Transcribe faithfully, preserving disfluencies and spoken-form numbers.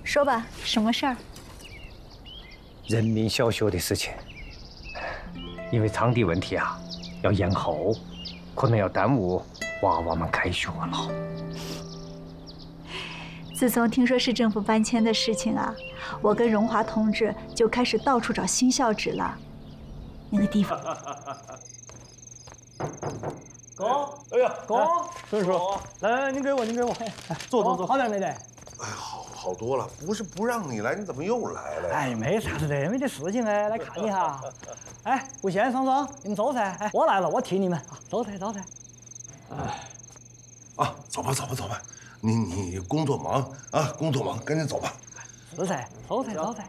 说吧，什么事儿？ 人民小学的事情，因为场地问题啊，要延后，可能要耽误娃娃们开学了。 自从听说市政府搬迁的事情啊，我跟荣华同志就开始到处找新校址了。那个地方。 哥，哎呀，哥，孙叔，来来来，您给我，您给我，哎，坐坐坐，好点没得？ 哎，好好多了。不是不让你来，你怎么又来了呀？ 哎，没啥子的，没得事情哎，来看一下。哎，吴先、双双，你们坐噻。哎，我来了，我替你们啊，坐噻，坐噻。 哎，啊，走吧，走吧，走吧。你你工作忙啊，工作忙，赶紧走吧。 是噻，坐噻，坐噻。